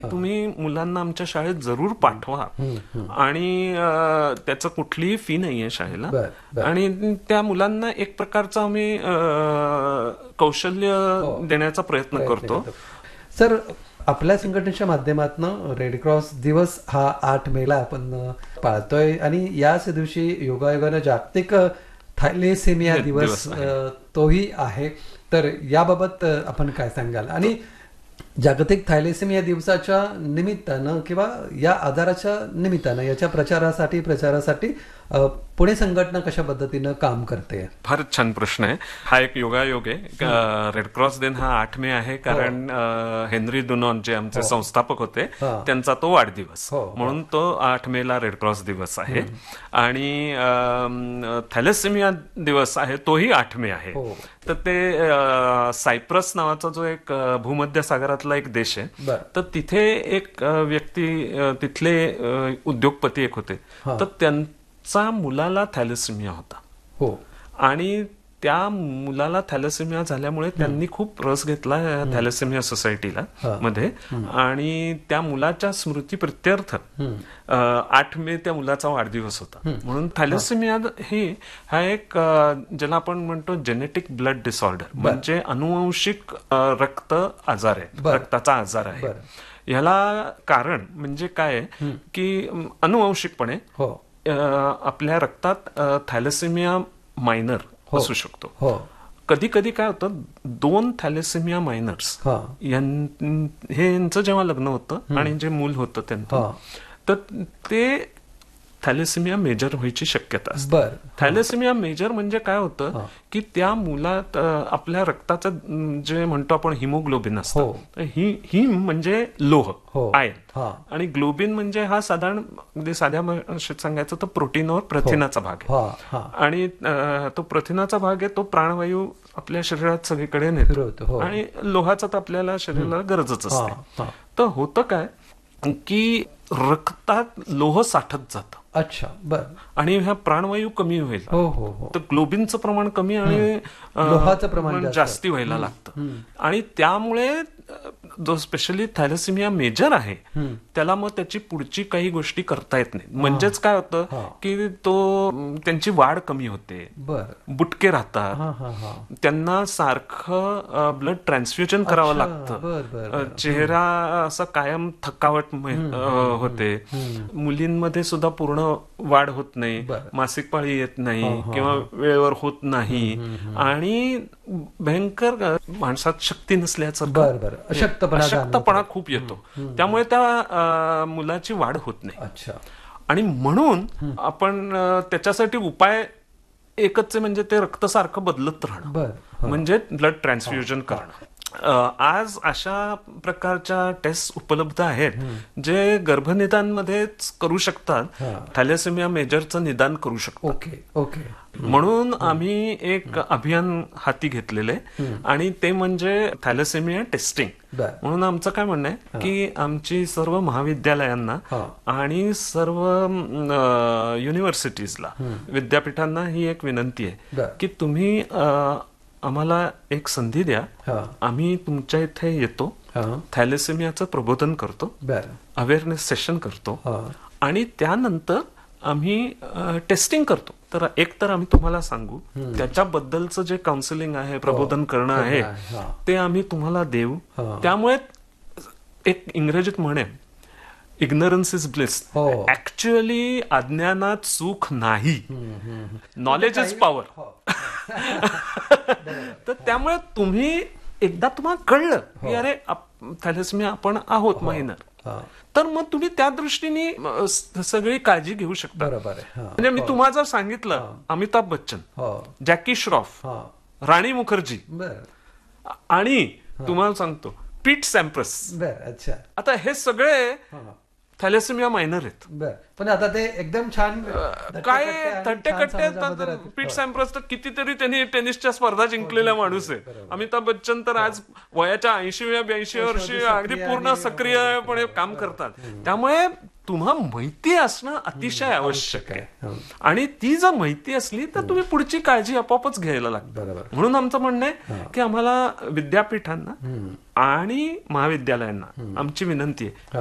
तुम्ही मुलांना आमच्या शाळेत जरूर पाठवा आणि त्याचं कुठलीही फी नाहीये शाळेला आणि त्या मुलांना एक प्रकारचं आम्ही कौशल्य देण्याचा प्रयत्न करतो. सर, आपल्या संघटनेच्या माध्यमातून रेड क्रॉस दिवस हा 8 मेला आपण पाळतोय आणि याच दिवशी योगायोगानं जागतिक थॅलेसेमिया दिवस तोही आहे. तर याबाबत आपण काय सांगाल? आणि जागतिक थॅलेसेमिया दिवसाच्या निमित्तानं किंवा या आजाराच्या निमित्तानं याच्या प्रचारासाठी पुणे संघटना कशा पद्धतीनं काम करते? फारच छान प्रश्न आहे हा. एक योगायोग आहे. रेड क्रॉस दिन हा 8 मे आहे कारण हेनरी डुनॉन जे आमचे संस्थापक होते त्यांचा तो वाढदिवस, म्हणून तो 8 मेला रेड क्रॉस दिवस आहे. आणि थॅलेसेमिया दिवस आहे तोही 8 मे आहे. तर ते सायप्रस नावाचा जो एक भूमध्य सागरातला एक देश आहे, तर तिथे एक व्यक्ती, तिथले उद्योगपती एक होते, तर त्यांचा मुलाला थॅलेसेमिया होता आणि त्या मुलाला थॅलेसेमिया झाल्यामुळे त्यांनी खूप रस घेतला थॅलेसेमिया सोसायटीला मध्ये आणि त्या मुलाच्या स्मृतीप्रित्यर्थ 8 मे त्या मुलाचा वाढदिवस होता. म्हणून थॅलेसेमिया हा एक ज्याला आपण म्हणतो जेनेटिक ब्लड डिसऑर्डर, म्हणजे अनुवंशिक रक्त आजार आहे, रक्ताचा आजार आहे. ह्याला कारण म्हणजे काय की अनुवंशिकपणे आपल्या रक्तात थॅलेसेमिया मायनर असू शकतो. कधी कधी काय होतं, 2 थॅलेसेमिया मायनर्स यांचं जेव्हा लग्न होतं आणि जे मूल होतं त्यांचं, तर ते थॅलेसेमिया मेजर व्हायची शक्यता असते. थॅलेसेमिया मेजर म्हणजे काय होतं की त्या मुलात आपल्या रक्ताचं जे म्हणतो आपण हिमोग्लोबिन असतं, हिम म्हणजे लोह, आयन, आणि ग्लोबिन म्हणजे हा साधारण साध्या भाषेत सांगायचं तर प्रोटीनवर प्रथिनाचा भाग आहे. आणि तो प्रथिनाचा भाग आहे तो प्राणवायू आपल्या शरीरात सगळीकडे नेतो आणि लोहाचा तर आपल्याला शरीराला गरजच असते. तर होतं काय की रक्तात लोह साठत जातं. अच्छा, बर. आणि ह्या प्राणवायू कमी होईल, तर ग्लोबिनचं प्रमाण कमी आणि लोहाचं प्रमाण जास्ती व्हायला लागतं. आणि त्यामुळे जो स्पेशली थॅलेसेमिया मेजर आहे त्याला मग त्याची पुढची काही गोष्टी करता येत नाही. म्हणजेच काय होतं की त्यांची वाढ कमी होते, बुटके राहतात, त्यांना सारखं ब्लड ट्रान्सफ्युजन करावं लागतं, चेहरा असा कायम थकावट होते, मुलींमध्ये सुद्धा पूर्ण वाढ होत नाही, मासिक पाळी येत नाही किंवा वेळेवर होत नाही, आणि भयंकर माणसात शक्ती नसल्याचं अशक्तपणा खूप येतो. त्यामुळे त्या मुलाची वाढ होत नाही. आणि म्हणून आपण त्याच्यासाठी उपाय एकच म्हणजे ते रक्त सारखं बदलत राहणं, म्हणजे ब्लड ट्रान्सफ्युजन करणं. आज अशा प्रकारच्या टेस्ट उपलब्ध आहेत जे गर्भनिदानमध्येच करू शकतात, थॅलेसेमिया मेजरचं निदान करू शकतात. म्हणून आम्ही एक अभियान हाती घेतलेले आणि ते म्हणजे थॅलेसेमिया टेस्टिंग. म्हणून आमचं काय म्हणणं आहे की आमची सर्व महाविद्यालयांना आणि सर्व युनिव्हर्सिटीजला, विद्यापीठांना ही एक विनंती आहे की तुम्ही आम्हाला एक संधी द्या, आम्ही तुमच्या इथे येतो, थॅलेसेमियाचं प्रबोधन करतो, अवेअरनेस सेशन करतो आणि त्यानंतर आम्ही टेस्टिंग करतो. तर एक तर आम्ही तुम्हाला सांगू, त्याच्याबद्दलचं जे काउन्सिलिंग आहे, प्रबोधन करणं आहे, ते आम्ही तुम्हाला देऊ. त्यामुळे एक इंग्रजीत म्हणे, इग्नरन्स इज ब्लिस. ऍक्च्युअली अज्ञानात सुख नाही, नॉलेज इज पॉवर. तर त्यामुळे तुम्ही एकदा तुम्हाला कळलं की अरे थॅलेसेमिया आपण आहोत मायनर, तर मग तुम्ही त्या दृष्टीने सगळी काळजी घेऊ शकता. म्हणजे मी तुम्हाला जर सांगितलं अमिताभ बच्चन, जॅकी श्रॉफ, राणी मुखर्जी आणि तुम्हाला सांगतो पीट सॅम्प्रस, आता हे सगळे थॅलेसेमिया मायनर आहेत. पण आता ते एकदम छान काय थट्टे पीट सॅम्प्रस तर कितीतरी त्यांनी टेनिसच्या स्पर्धा जिंकलेला माणूस आहे. अमिताभ बच्चन तर आज वयाच्या 80-82 वर्षी अगदी पूर्ण सक्रियपणे काम करतात. त्यामुळे तुम्हा माहिती असणं अतिशय आवश्यक आहे. आणि ती जर माहिती असली तर तुम्ही पुढची काळजी आपोआपच घ्यायला लागतं. म्हणून आमचं म्हणणं आहे की आम्हाला विद्यापीठांना आणि महाविद्यालयांना आमची विनंती आहे